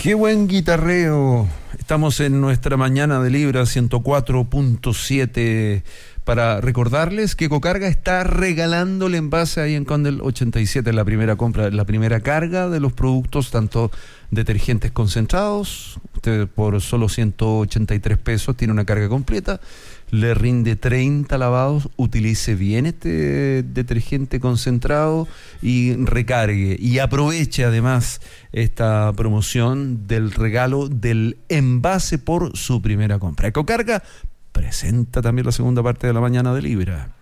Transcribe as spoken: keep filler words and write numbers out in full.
Qué buen guitarreo. Estamos en nuestra mañana de Libra ciento cuatro punto siete para recordarles que Ecocarga está regalando el envase ahí en Condel ochenta y siete, la primera compra, la primera carga de los productos, tanto detergentes concentrados. Usted por solo ciento ochenta y tres pesos tiene una carga completa, le rinde treinta lavados. Utilice bien este detergente concentrado y recargue, y aproveche además esta promoción del regalo del envase por su primera compra. Ecocarga presenta también la segunda parte de la mañana de Libra.